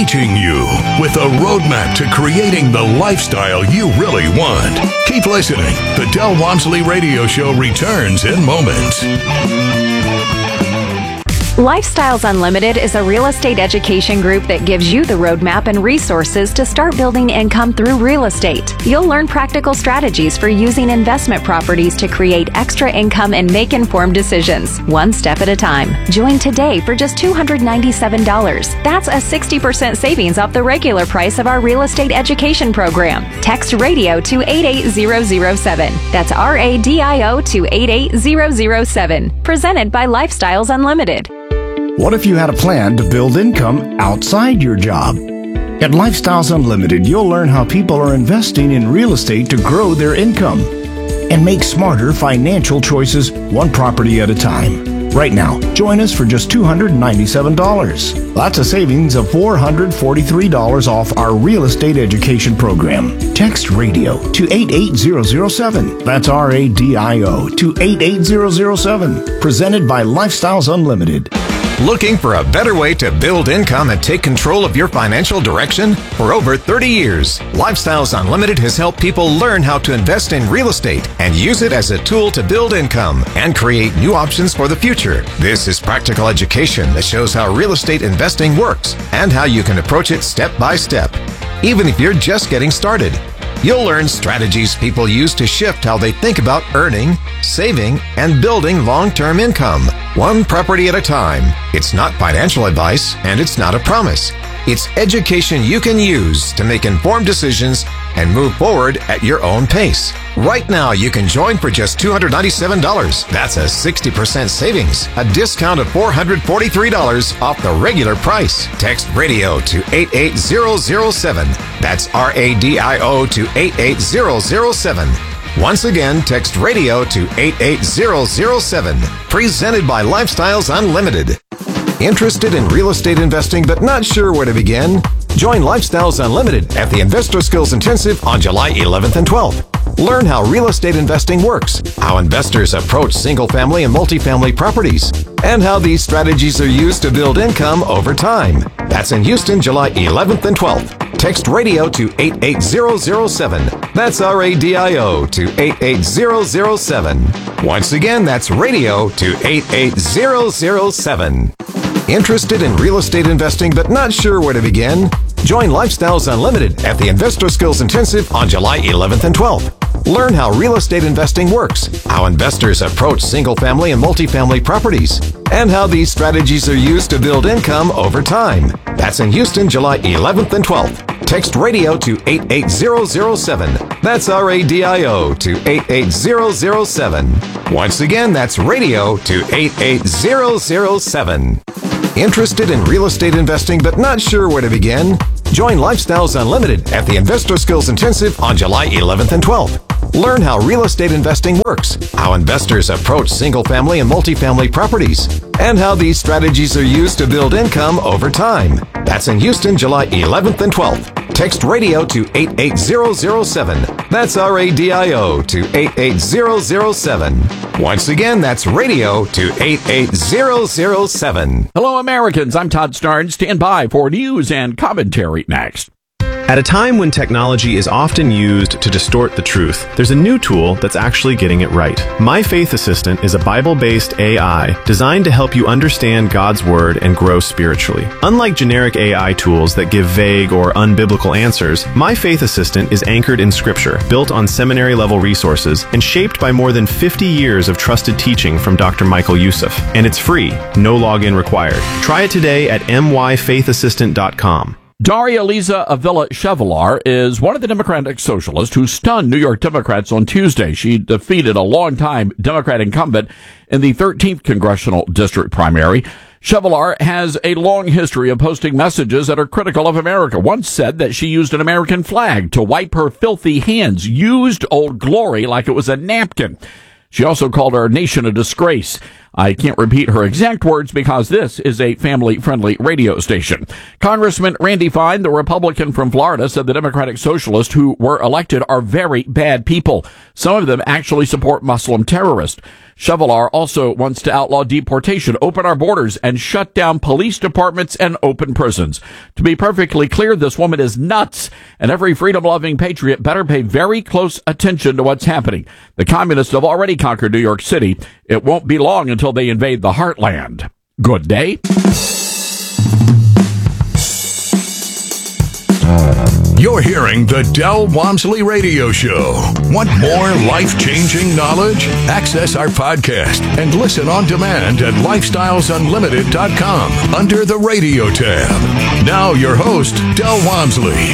reaching you with a roadmap to creating the lifestyle you really want. Keep listening. The Del Walmsley Radio Show returns in moments. Lifestyles Unlimited is a real estate education group that gives you the roadmap and resources to start building income through real estate. You'll learn practical strategies for using investment properties to create extra income and make informed decisions, one step at a time. Join today for just $297. That's a 60% savings off the regular price of our real estate education program. Text radio to 88007. That's RADIO to 88007. Presented by Lifestyles Unlimited. What if you had a plan to build income outside your job? At Lifestyles Unlimited, you'll learn how people are investing in real estate to grow their income and make smarter financial choices one property at a time. Right now, join us for just $297. That's a savings of $443 off our real estate education program. Text radio to 88007. That's RADIO to 88007. Presented by Lifestyles Unlimited. Looking for a better way to build income and take control of your financial direction? For over 30 years, Lifestyles Unlimited has helped people learn how to invest in real estate and use it as a tool to build income and create new options for the future. This is practical education that shows how real estate investing works and how you can approach it step by step, even if you're just getting started. You'll learn strategies people use to shift how they think about earning, saving, and building long-term income, one property at a time. It's not financial advice, and it's not a promise. It's education you can use to make informed decisions and move forward at your own pace. Right now, you can join for just $297. That's a 60% savings, a discount of $443 off the regular price. Text radio to 88007. That's RADIO to 88007. Once again, text radio to 88007. Presented by Lifestyles Unlimited. Interested in real estate investing but not sure where to begin? Join Lifestyles Unlimited at the Investor Skills Intensive on July 11th and 12th. Learn how real estate investing works, how investors approach single-family and multifamily properties, and how these strategies are used to build income over time. That's in Houston, July 11th and 12th. Text radio to 88007. That's RADIO to 88007. Once again, that's radio to 88007. Interested in real estate investing but not sure where to begin? Join Lifestyles Unlimited at the Investor Skills Intensive on July 11th and 12th. Learn how real estate investing works, how investors approach single-family and multifamily properties, and how these strategies are used to build income over time. That's in Houston, July 11th and 12th. Text radio to 88007. That's RADIO to 88007. Once again, that's radio to 88007. Interested in real estate investing but not sure where to begin? Join Lifestyles Unlimited at the Investor Skills Intensive on July 11th and 12th. Learn how real estate investing works, how investors approach single-family and multifamily properties, and how these strategies are used to build income over time. That's in Houston, July 11th and 12th. Text radio to 88007. That's RADIO to 88007. Once again, that's radio to 88007. Hello, Americans. I'm Todd Starnes. Stand by for news and commentary next. At a time when technology is often used to distort the truth, there's a new tool that's actually getting it right. My Faith Assistant is a Bible-based AI designed to help you understand God's Word and grow spiritually. Unlike generic AI tools that give vague or unbiblical answers, My Faith Assistant is anchored in Scripture, built on seminary-level resources, and shaped by more than 50 years of trusted teaching from Dr. Michael Youssef. And it's free, no login required. Try it today at myfaithassistant.com. Daria Liza Avila Chevalier is one of the Democratic socialists who stunned New York Democrats on Tuesday. She defeated a longtime Democrat incumbent in the 13th Congressional District primary. Chevalier has a long history of posting messages that are critical of America. Once said that she used an American flag to wipe her filthy hands, used Old Glory like it was a napkin. She also called our nation a disgrace. I can't repeat her exact words because this is a family-friendly radio station. Congressman Randy Fine, the Republican from Florida, said the Democratic Socialists who were elected are very bad people. Some of them actually support Muslim terrorists. Chevalier also wants to outlaw deportation, open our borders, and shut down police departments and open prisons. To be perfectly clear, this woman is nuts, and every freedom-loving patriot better pay very close attention to what's happening. The communists have already conquered New York City. It won't be long until they invade the heartland. Good day. You're hearing the Del Walmsley Radio Show. Want more life-changing knowledge? Access our podcast and listen on demand at lifestylesunlimited.com under the radio tab. Now your host, Del Walmsley.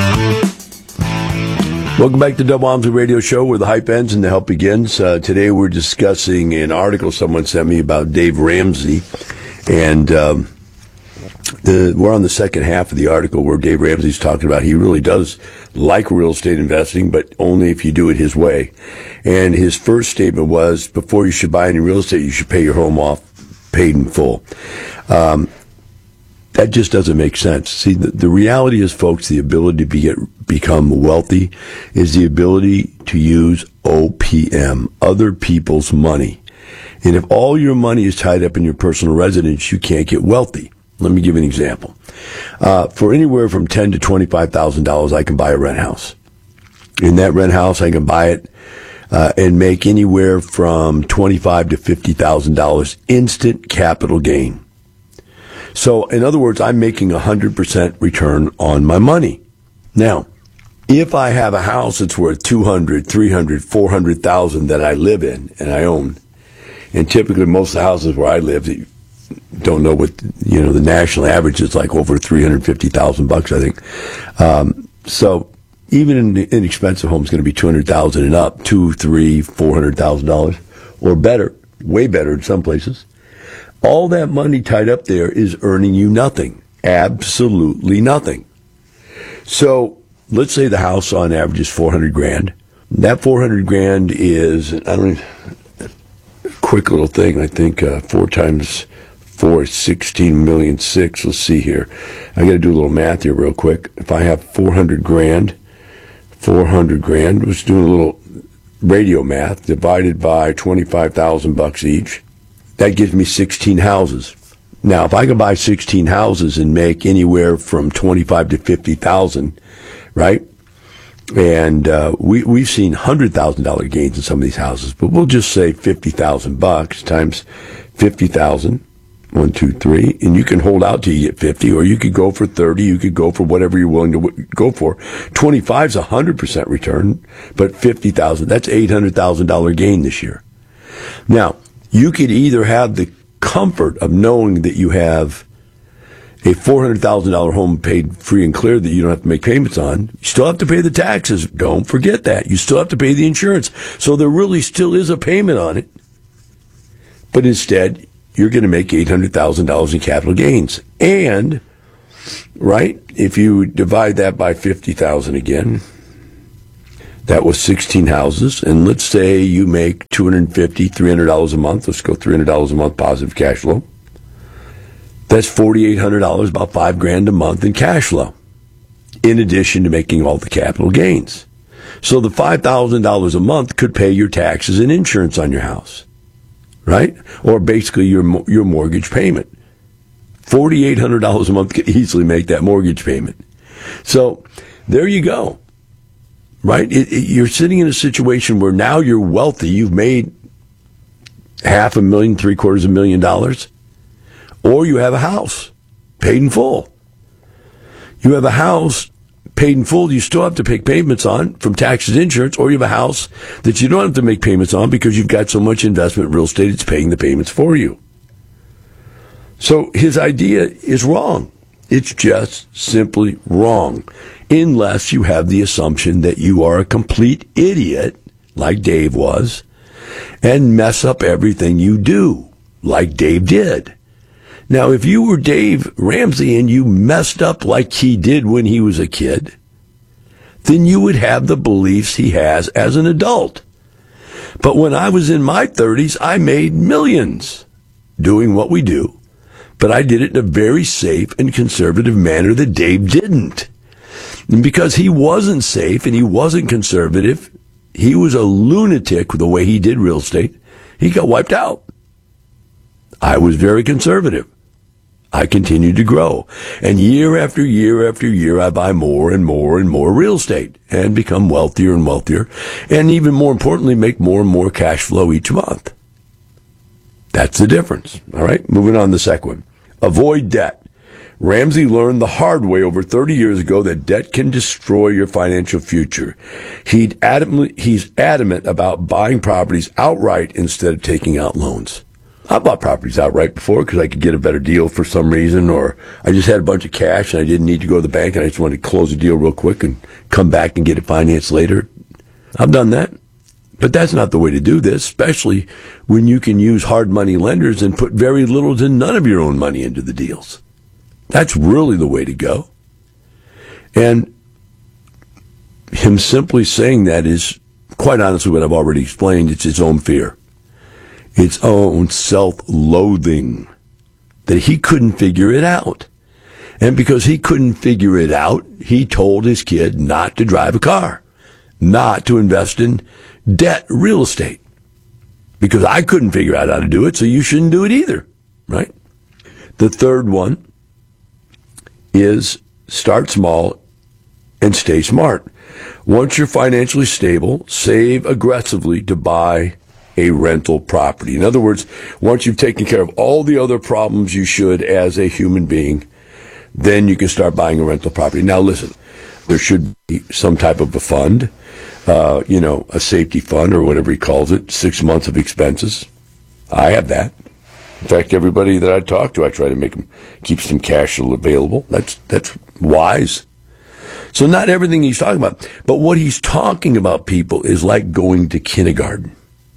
Welcome back to the Del Walmsley Radio Show, where the hype ends and the help begins. Today we're discussing an article someone sent me about Dave Ramsey, and we're on the second half of the article where Dave Ramsey's talking about he really does like real estate investing, but only if you do it his way. And his first statement was, before you should buy any real estate, you should pay your home off paid in full. That just doesn't make sense. See, the reality is, folks, the ability to become wealthy is the ability to use OPM, other people's money. And if all your money is tied up in your personal residence, you can't get wealthy. Let me give you an example. For anywhere from $10,000 to $25,000, I can buy a rent house. In that rent house, I can buy it and make anywhere from $25,000 to $50,000 instant capital gain. So, in other words, I'm making 100% return on my money. Now, if I have a house that's worth $200,000, $300,000, $400,000 that I live in and I own, and typically most of the houses where I live, don't know what, the national average is like over $350,000, I think. So even an inexpensive home is going to be $200,000 and up, $200,000, $300,000, $400,000 or better, way better in some places. All that money tied up there is earning you nothing, absolutely nothing. So let's say the house on average is $400,000. That $400,000 is, quick little thing, I think 4 times 4 is 16,000,006. Let's see here. I got to do a little math here real quick. If I have $400,000, let's do a little radio math, divided by $25,000 each. That gives me 16 houses. Now, if I can buy 16 houses and make anywhere from $25,000 to $50,000, right? And we've seen $100,000 gains in some of these houses, but we'll just say $50,000 times 50,000. 1, 2, 3, and you can hold out till you get 50, or you could go for 30. You could go for whatever you're willing to go for. 25 is 100% return, but 50,000, that's $800,000 gain this year. Now, you could either have the comfort of knowing that you have a $400,000 home paid free and clear that you don't have to make payments on. You still have to pay the taxes. Don't forget that. You still have to pay the insurance. So there really still is a payment on it. But instead, you're going to make $800,000 in capital gains. And, right, if you divide that by 50,000 again, that was 16 houses. And let's say you make $250, $300 a month. Let's go $300 a month positive cash flow. That's $4,800, about $5,000 a month in cash flow, in addition to making all the capital gains. So the $5,000 a month could pay your taxes and insurance on your house. Right? Or basically your mortgage payment. $4,800 a month could easily make that mortgage payment. So there you go. Right? You're sitting in a situation where now you're wealthy. You've made $500,000, $750,000, or you have a house paid in full. You have a house paid in full, you still have to pay payments on from taxes, insurance, or you have a house that you don't have to make payments on because you've got so much investment in real estate, it's paying the payments for you. So his idea is wrong. It's just simply wrong, unless you have the assumption that you are a complete idiot, like Dave was, and mess up everything you do, like Dave did. Now, if you were Dave Ramsey and you messed up like he did when he was a kid, then you would have the beliefs he has as an adult. But when I was in my 30s, I made millions. doing what we do, but I did it in a very safe and conservative manner that Dave didn't. And because he wasn't safe and he wasn't conservative, he was a lunatic with the way he did real estate. He got wiped out. I was very conservative. I continued to grow. And year after year after year, I buy more and more and more real estate and become wealthier and wealthier. And even more importantly, make more and more cash flow each month. That's the difference. All right. Moving on to the second one. Avoid debt. Ramsey learned the hard way over 30 years ago that debt can destroy your financial future. He's adamant about buying properties outright instead of taking out loans. I bought properties outright before because I could get a better deal for some reason, or I just had a bunch of cash and I didn't need to go to the bank and I just wanted to close the deal real quick and come back and get it financed later. I've done that. But that's not the way to do this, especially when you can use hard money lenders and put very little to none of your own money into the deals. That's really the way to go. And him simply saying that is, quite honestly, what I've already explained. It's his own fear. Its own self-loathing that he couldn't figure it out. And because he couldn't figure it out, he told his kid not to drive a car, not to invest in debt real estate. Because I couldn't figure out how to do it, so you shouldn't do it either, right? The third one is start small and stay smart. Once you're financially stable, save aggressively to buy a rental property. In other words, once you've taken care of all the other problems you should as a human being, then you can start buying a rental property. Now listen, there should be some type of a fund, a safety fund or whatever he calls it, 6 months of expenses. I have that. In fact, everybody that I talk to, I try to make them keep some cash available. That's wise. So not everything he's talking about, but what he's talking about, people, is like going to kindergarten.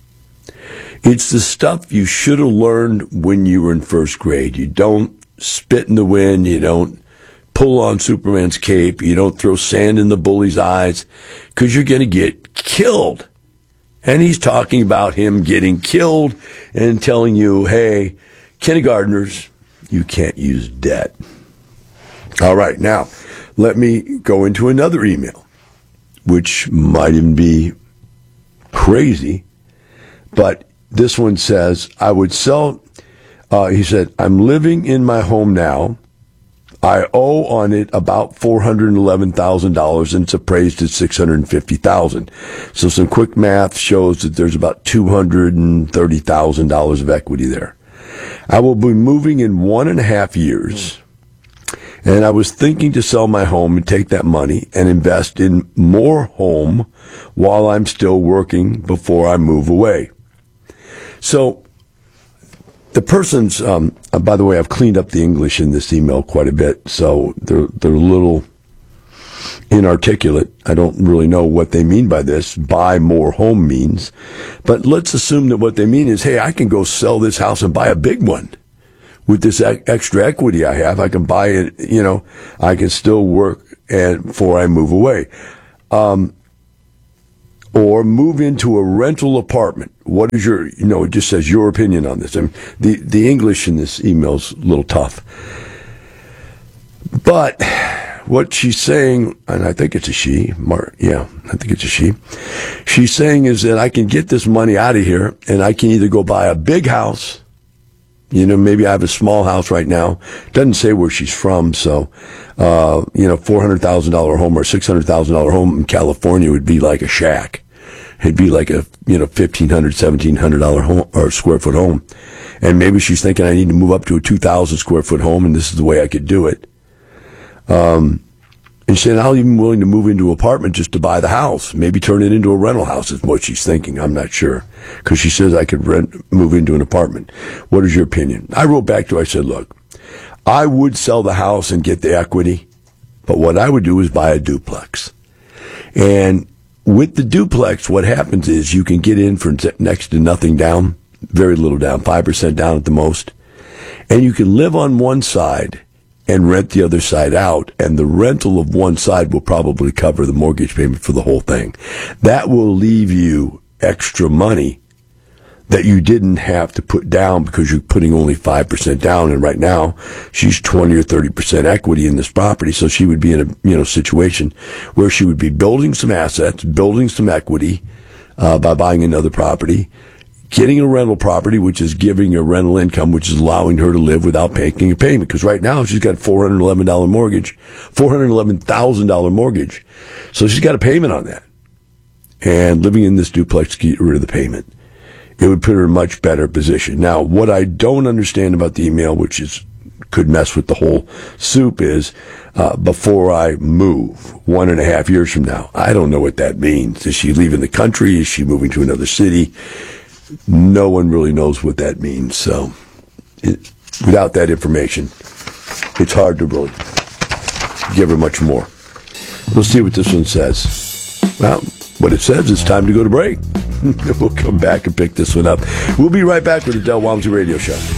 It's the stuff you should have learned when you were in first grade. You don't spit in the wind. You don't pull on Superman's cape. You don't throw sand in the bully's eyes because you're going to get killed. And he's talking about him getting killed and telling you, hey, kindergartners, you can't use debt. All right, now, let me go into another email, which might even be crazy, but this one says, I would sell, he said, I'm living in my home now. I owe on it about $411,000 and it's appraised at $650,000. So some quick math shows that there's about $230,000 of equity there. I will be moving in 1.5 years. And I was thinking to sell my home and take that money and invest in more home while I'm still working before I move away. So the person's, by the way, I've cleaned up the English in this email quite a bit, so they're a little inarticulate. I don't really know what they mean by this, buy more home means. But let's assume that what they mean is, hey, I can go sell this house and buy a big one. With this extra equity I have, I can buy it, I can still work before I move away. Or move into a rental apartment. What is your, it just says your opinion on this. I mean, the English in this email is a little tough. But what she's saying, and I think it's a she, I think it's a she. She's saying is that I can get this money out of here and I can either go buy a big house. Maybe I have a small house right now. Doesn't say where she's from, so, $400,000 home or $600,000 home in California would be like a shack. It'd be like a, $1,500, $1,700 home or square foot home. And maybe she's thinking I need to move up to a 2,000 square foot home and this is the way I could do it. And she said, I'm even willing to move into an apartment just to buy the house. Maybe turn it into a rental house is what she's thinking. I'm not sure. Because she says I could move into an apartment. What is your opinion? I wrote back to her. I said, look, I would sell the house and get the equity. But what I would do is buy a duplex. And with the duplex, what happens is you can get in for next to nothing down, very little down, 5% down at the most. And you can live on one side and rent the other side out, and the rental of one side will probably cover the mortgage payment for the whole thing. That will leave you extra money that you didn't have to put down because you're putting only 5% down. And right now she's 20 or 30% equity in this property. So she would be in a, situation where she would be building some assets, building some equity, by buying another property, getting a rental property, which is giving a rental income, which is allowing her to live without making a payment. Because right now she's got a $411,000 mortgage. So she's got a payment on that. And living in this duplex, get rid of the payment. It would put her in a much better position. Now, what I don't understand about the email, which could mess with the whole soup, is before I move 1.5 years from now. I don't know what that means. Is she leaving the country? Is she moving to another city? No one really knows what that means. So without that information, it's hard to really give her much more. We'll see what this one says. Well, what it says, it's time to go to break. We'll come back and pick this one up. We'll be right back with the Del Walmsley Radio Show.